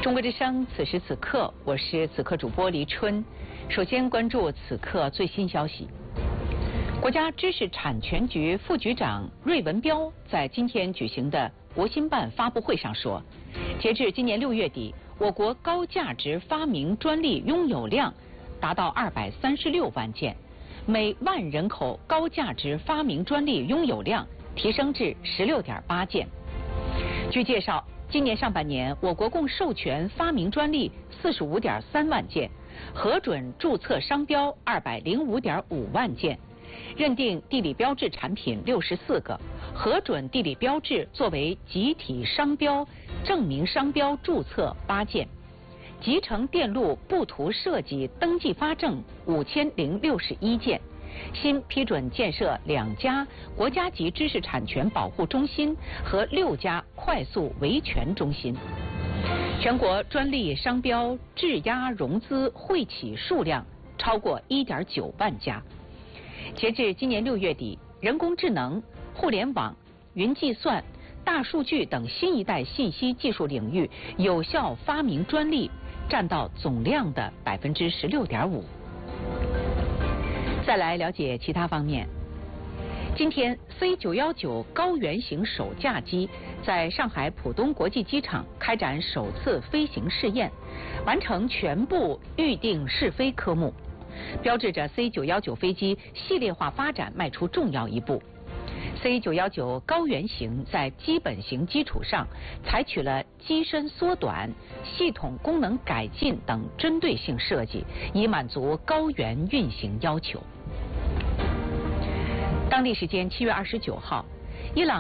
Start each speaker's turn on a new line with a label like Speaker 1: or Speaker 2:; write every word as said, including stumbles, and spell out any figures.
Speaker 1: 中国之声，此时此刻，我是此刻主播黎春。首先关注此刻最新消息。国家知识产权局副局长芮文彪在今天举行的国新办发布会上说，截至今年六月底，我国高价值发明专利拥有量达到二百三十六万件，每万人口高价值发明专利拥有量提升至十六点八件。据介绍，今年上半年，我国共授权发明专利四十五点三万件，核准注册商标二百零五点五万件，认定地理标志产品六十四个，核准地理标志作为集体商标证明商标注册八件，集成电路布图设计登记发证五千零六十一件。新批准建设两家国家级知识产权保护中心和六家快速维权中心。全国专利商标质押融资汇企数量超过 一点九万家。截至今年六月底，人工智能、互联网、云计算、大数据等新一代信息技术领域有效发明专利占到总量的 百分之十六点五。再来了解其他方面。今天 C 九一九 高原型首架机在上海浦东国际机场开展首次飞行试验，完成全部预定试飞科目，标志着 C 九一九 飞机系列化发展迈出重要一步。C 九一九 高原型在基本型基础上采取了机身缩短、系统功能改进等针对性设计，以满足高原运行要求。当地时间七月二十九号，伊朗